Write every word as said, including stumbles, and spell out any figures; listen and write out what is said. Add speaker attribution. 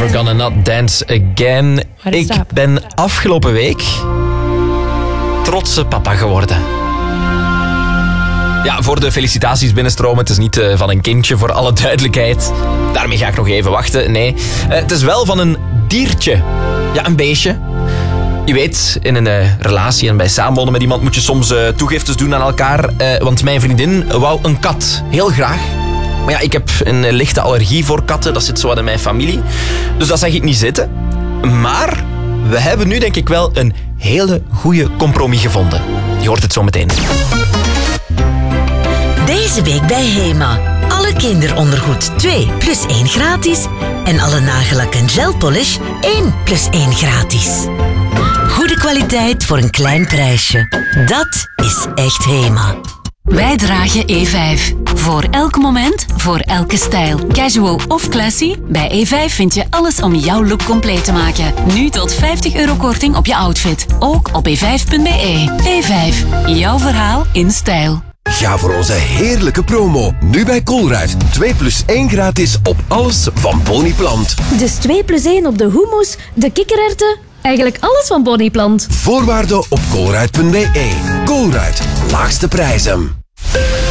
Speaker 1: Never Gonna Not Dance Again. Ik ben afgelopen week trotse papa geworden. Ja, voor de felicitaties binnenstromen. Het is niet uh, van een kindje, voor alle duidelijkheid. Daarmee ga ik nog even wachten. Nee, uh, het is wel van een diertje. Ja, een beestje. Je weet, in een uh, relatie en bij samenwonen met iemand moet je soms uh, toegiftes doen aan elkaar. Uh, want mijn vriendin wou een kat. Heel graag. Maar ja, ik heb een uh, lichte allergie voor katten. Dat zit zo wat in mijn familie. Dus dat zag ik niet zitten. Maar we hebben nu denk ik wel een hele goede compromis gevonden. Je hoort het zo meteen.
Speaker 2: Deze week bij Hema. Alle kinderondergoed twee plus één gratis. En alle nagellak en gelpolish één plus één gratis. Goede kwaliteit voor een klein prijsje. Dat is echt Hema.
Speaker 3: Wij dragen E vijf. Voor elk moment, voor elke stijl. Casual of classy, bij E vijf vind je alles om jouw look compleet te maken. Nu tot vijftig euro korting op je outfit. Ook op e vijf punt b e. E vijf, jouw verhaal in stijl.
Speaker 4: Ga voor onze heerlijke promo. Nu bij Colruyt. twee plus één gratis op alles van Boniplant.
Speaker 5: Dus twee plus één op de hummus, de kikkererwten, eigenlijk alles van Boniplant.
Speaker 4: Voorwaarden op colruyt punt b e. Colruyt. Laagste prijzen.